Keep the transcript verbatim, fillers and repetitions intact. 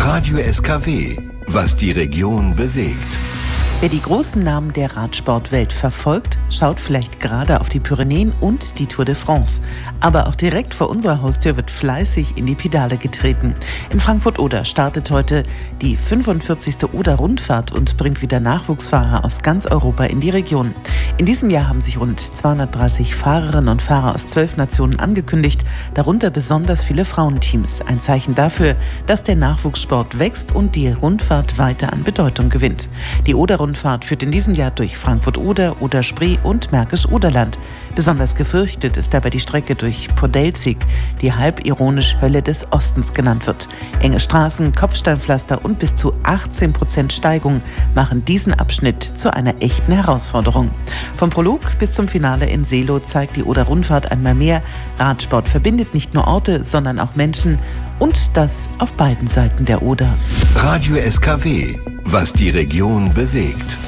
Radio S K W, was die Region bewegt. Wer die großen Namen der Radsportwelt verfolgt, schaut vielleicht gerade auf die Pyrenäen und die Tour de France. Aber auch direkt vor unserer Haustür wird fleißig in die Pedale getreten. In Frankfurt-Oder startet heute die fünfundvierzigste Oder-Rundfahrt und bringt wieder Nachwuchsfahrer aus ganz Europa in die Region. In diesem Jahr haben sich rund zweihundertdreißig Fahrerinnen und Fahrer aus zwölf Nationen angekündigt, darunter besonders viele Frauenteams. Ein Zeichen dafür, dass der Nachwuchssport wächst und die Rundfahrt weiter an Bedeutung gewinnt. Die Oder-Rundfahrt Rundfahrt führt in diesem Jahr durch Frankfurt-Oder, Oder-Spree und Märkisch-Oderland. Besonders gefürchtet ist dabei die Strecke durch Podelzig, die halb ironisch Hölle des Ostens genannt wird. Enge Straßen, Kopfsteinpflaster und bis zu achtzehn Prozent Steigung machen diesen Abschnitt zu einer echten Herausforderung. Vom Prolog bis zum Finale in Seelow zeigt die Oder-Rundfahrt einmal mehr, Radsport verbindet nicht nur Orte, sondern auch Menschen, und das auf beiden Seiten der Oder. Radio S K W, was die Region bewegt.